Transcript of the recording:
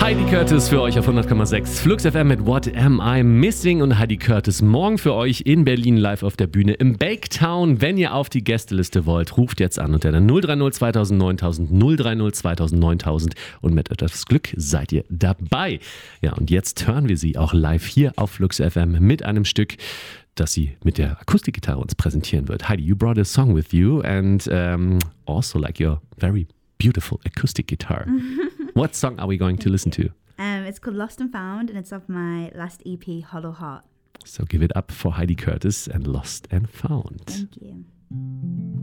Heidi Curtis für euch auf 100,6 Flux FM mit What Am I Missing? Und Heidi Curtis morgen für euch in Berlin live auf der Bühne im Baketown. Wenn ihr auf die Gästeliste wollt, ruft jetzt an unter der 030 2000 9000 030 2000 9000 und mit etwas Glück seid ihr dabei. Ja, und jetzt hören wir sie auch live hier auf Flux FM mit einem Stück, das sie mit der Akustikgitarre uns präsentieren wird. Heidi, you brought a song with you and also like your very beautiful acoustic guitar. What song are we going to listen to? It's called Lost and Found, and it's off my last EP, Hollow Heart. So give it up for Heidi Curtis and Lost and Found. Thank you.